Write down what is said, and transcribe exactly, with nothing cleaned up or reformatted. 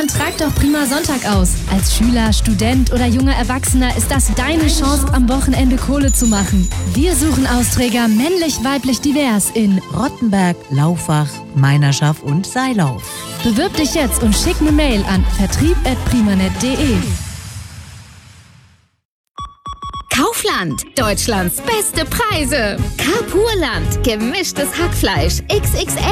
Dann trag doch Prima Sonntag aus. Als Schüler, Student oder junger Erwachsener ist das deine Chance, am Wochenende Kohle zu machen. Wir suchen Austräger männlich, weiblich, divers in Rottenberg, Laufach, Meinerschaft und Seilauf. Bewirb dich jetzt und schick eine Mail an vertrieb at primanet punkt de. Kaufland, Deutschlands beste Preise. Carpurland, gemischtes Hackfleisch, X X L.